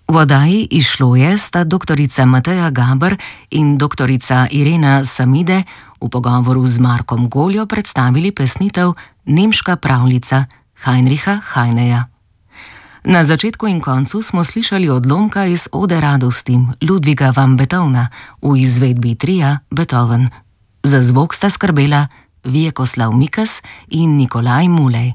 V oddaji Izšlo je sta doktorica Mateja Gaber in doktorica Irena Samide v pogovoru z Markom Goljo predstavili pesnitev Nemška pravljica Heinricha Heineja. Na začetku in koncu smo slišali odlomka iz Ode radosti Ludwiga van Beethovna v izvedbi tria Beethoven. Za zvok sta skrbela Vjekoslav Mikas in Nikolaj Mulej.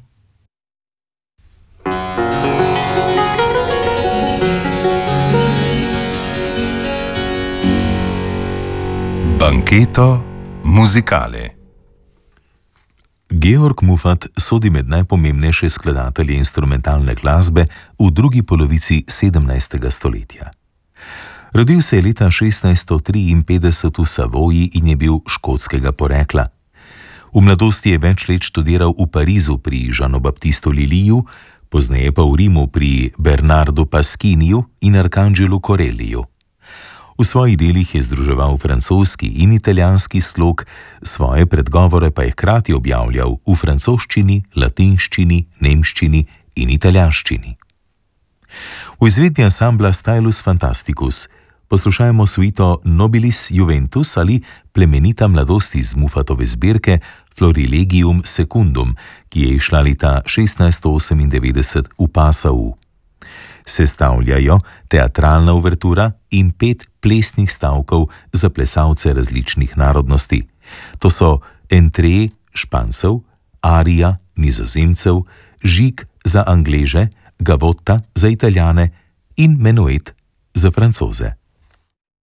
Banketo muzikale. Georg Muffat sodi med najpomembnejše skladatelje instrumentalne glasbe v drugi polovici 17. stoletja. Rodil se je leta 1653 v Savoji in je bil škotskega porekla. V mladosti je več let študiral v Parizu pri Jeanu Baptistu Liliju, pozneje pa v Rimu pri Bernardu Pasquiniju in Arcangelu Corelliju. V svojih delih je združeval francoski in italijanski slog, svoje predgovore pa je hkrati objavljal v francoščini, latinščini, nemščini in italijanščini. V izvedbi ansambla Stylus Fantasticus poslušajmo suito Nobilis Juventus ali Plemenita mladost iz Muffatove zbirke Florilegium Secundum, ki je izšla leta 1698 v Passau. Sestavljajo teatralna uvertura in 5 plesnih stavkov za plesalce različnih narodnosti. To so entrée Špancev, arija Nizozemcev, žig za Angleže, gavotta za Italijane in menuet za Francoze.